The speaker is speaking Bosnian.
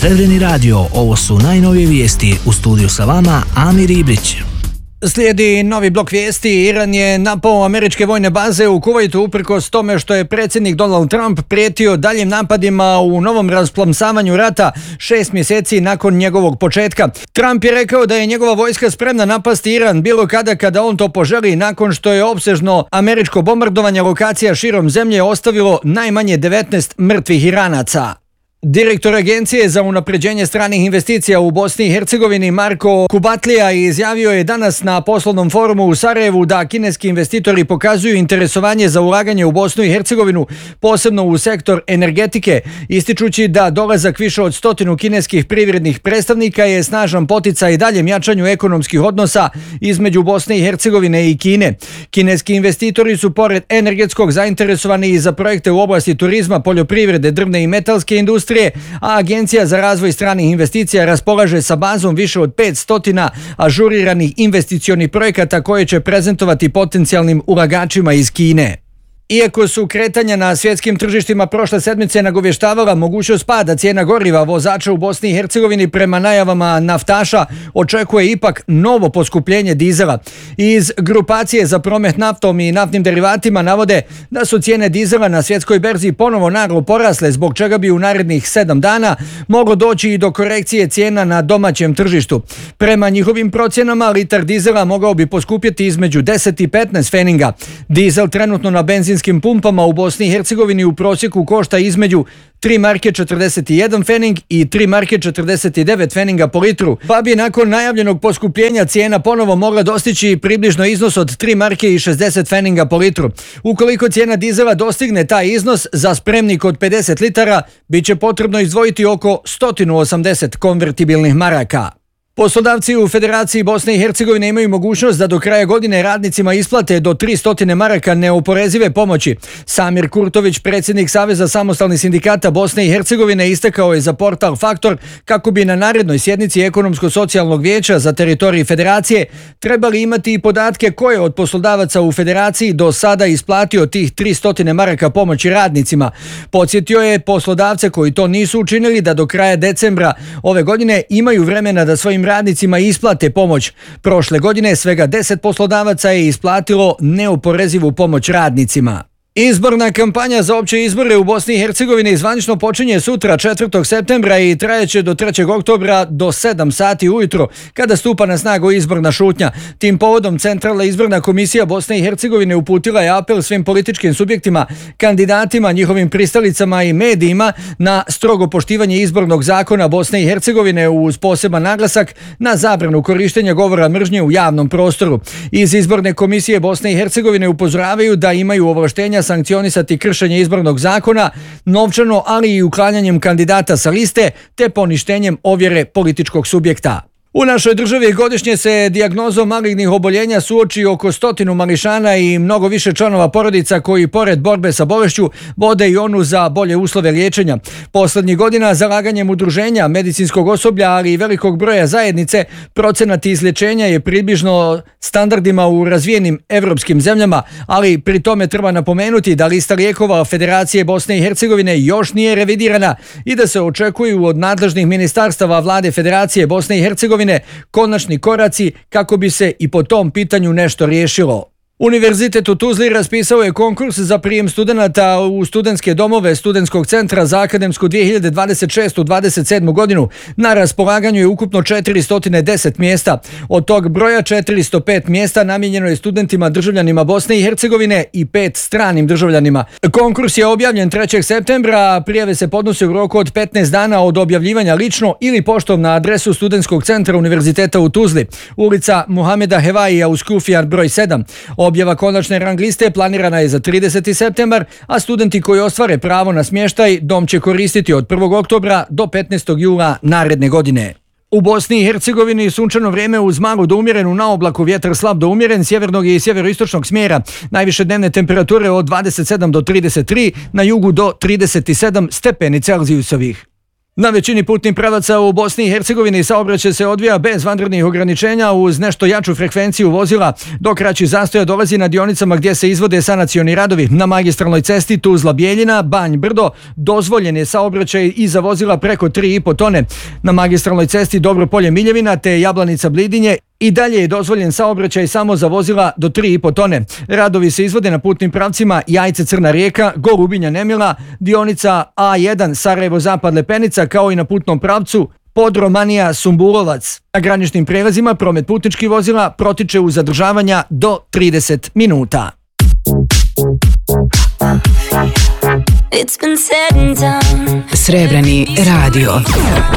Srebreni radio, ovo su najnovije vijesti. U studiju sa vama Amir Ibrić. Slijedi novi blok vijesti. Iran je napao američke vojne baze u Kuvajtu uprkos tome što je predsjednik Donald Trump prijetio daljim napadima u novom rasplamsavanju rata 6 mjeseci nakon njegovog početka. Trump je rekao da je njegova vojska spremna napasti Iran bilo kada on to poželi, nakon što je opsežno američko bombardovanje lokacija širom zemlje ostavilo najmanje 19 mrtvih Iranaca. Direktor Agencije za unapređenje stranih investicija u Bosni i Hercegovini Marko Kubatlija izjavio je danas na poslovnom forumu u Sarajevu da kineski investitori pokazuju interesovanje za ulaganje u Bosnu i Hercegovinu, posebno u sektor energetike, ističući da dolazak više od 100 kineskih privrednih predstavnika je snažan poticaj daljem jačanju ekonomskih odnosa između Bosne i Hercegovine i Kine. Kineski investitori su pored energetskog zainteresovani i za projekte u oblasti turizma, poljoprivrede, drvne i metalske industrije, a Agencija za razvoj stranih investicija raspolaže sa bazom više od 500 ažuriranih investicionih projekata koje će prezentovati potencijalnim ulagačima iz Kine. Iako su kretanja na svjetskim tržištima prošle sedmice nagovještavala mogućnost pada cijena goriva, vozača u Bosni i Hercegovini prema najavama naftaša očekuje ipak novo poskupljenje dizela. Iz grupacije za promet naftom i naftnim derivatima navode da su cijene dizela na svjetskoj berzi ponovo naglo porasle, zbog čega bi u narednih 7 dana moglo doći i do korekcije cijena na domaćem tržištu. Prema njihovim procjenama, litar dizela mogao bi poskupjeti između 10 i 15 feninga. Dizel trenutno na benzinskim pumpama u Bosni i Hercegovini u prosjeku košta između 3 marke 41 fening i 3 marke 49 feninga po litru, pa bi nakon najavljenog poskupljenja cijena ponovo mogla dostići približno iznos od 3 marke i 60 feninga po litru. Ukoliko cijena dizela dostigne taj iznos, za spremnik od 50 litara bit će potrebno izdvojiti oko 180 konvertibilnih maraka. Poslodavci u Federaciji Bosne i Hercegovine imaju mogućnost da do kraja godine radnicima isplate do 300 maraka neoporezive pomoći. Samir Kurtović, predsjednik Saveza samostalnih sindikata Bosne i Hercegovine, istakao je za portal Faktor kako bi na narednoj sjednici Ekonomsko-socijalnog vijeća za teritorij Federacije trebali imati i podatke koje od poslodavaca u Federaciji do sada isplatio tih 300 maraka pomoći radnicima. Podsjetio je poslodavce koji to nisu učinili da do kraja decembra ove godine imaju vremena da svojim radnicima isplate pomoć. Prošle godine svega 10 poslodavaca je isplatilo neoporezivu pomoć radnicima. Izborna kampanja za opće izbore u Bosni i Hercegovini zvanično počinje sutra 4. septembra i trajeće do 3. oktobra do 7 sati ujutro, kada stupa na snagu izborna šutnja. Tim povodom Centralna izborna komisija Bosne i Hercegovine uputila je apel svim političkim subjektima, kandidatima, njihovim pristalicama i medijima na strogo poštivanje izbornog zakona Bosne i Hercegovine uz poseban naglasak na zabranu korištenja govora mržnje u javnom prostoru. Iz izborne komisije Bosne i Hercegovine upozoravaju da imaju ovlaštenja sankcionisati kršenje izbornog zakona novčano, ali i uklanjanjem kandidata sa liste te poništenjem ovjere političkog subjekta. U našoj državi godišnje se dijagnozom malignih oboljenja suoči oko 100 mališana i mnogo više članova porodica koji pored borbe sa bolešću vode i onu za bolje uslove liječenja. Poslednjih godina zalaganjem udruženja, medicinskog osoblja, ali i velikog broja zajednice, procenat izlječenja je približno standardima u razvijenim evropskim zemljama, ali pri tome treba napomenuti da lista lijekova Federacije Bosne i Hercegovine još nije revidirana i da se očekuju od nadležnih ministarstava vlade Federacije Bosne i Hercegovine konačni koraci kako bi se i po tom pitanju nešto riješilo. Univerzitet u Tuzli raspisao je konkurs za prijem studenata u studentske domove Studentskog centra za akademsku 2026-27 godinu. Na raspolaganju je ukupno 410 mjesta. Od tog broja 405 mjesta namijenjeno je studentima državljanima Bosne i Hercegovine i 5 stranim državljanima. Konkurs je objavljen 3. septembra, a prijave se podnose u roku od 15 dana od objavljivanja lično ili poštom na adresu Studentskog centra Univerziteta u Tuzli, ulica Muhameda Hevaija uz Kufija broj 7. Objava konačne rang liste planirana je za 30. septembar, a studenti koji ostvare pravo na smještaj dom će koristiti od 1. oktobra do 15. jula naredne godine. U Bosni i Hercegovini sunčano vrijeme uz malu do umjerenu na oblaku, vjetar slab do umjeren sjevernog i sjeveroistočnog smjera. Najviše dnevne temperature od 27 do 33, na jugu do 37 stepeni Celzijusovih. Na većini putnih pravaca u Bosni i Hercegovini saobraćaj se odvija bez vanrednih ograničenja uz nešto jaču frekvenciju vozila, dok kraći zastoja dolazi na dionicama gdje se izvode sanacioni radovi. Na magistralnoj cesti Tuzla-Bjeljina, Banj-Brdo dozvoljen je saobraćaj i za vozila preko 3,5 tone. Na magistralnoj cesti Dobropolje-Miljevina te Jablanica-Blidinje i dalje je dozvoljen saobraćaj samo za vozila do 3,5 tone. Radovi se izvode na putnim pravcima Jajce-Crna Rijeka, Gorubinja-Nemila, dionica A1 Sarajevo-Zapad-Lepenica, kao i na putnom pravcu Podromanija-Sumburovac. Na graničnim prelazima promet putničkih vozila protiče uz zadržavanja do 30 minuta. Srebrni radio.